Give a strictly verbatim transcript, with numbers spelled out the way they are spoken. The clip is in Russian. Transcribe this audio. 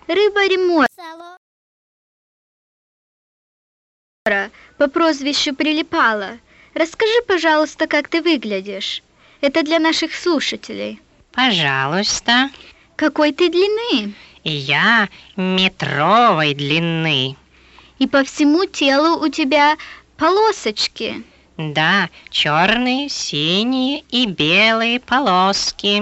Рыба-ремора по прозвищу Прилипала. Расскажи, пожалуйста, как ты выглядишь. Это для наших слушателей. Пожалуйста. Какой ты длины? Я метровой длины. И по всему телу у тебя полосочки. Да, черные, синие и белые полоски.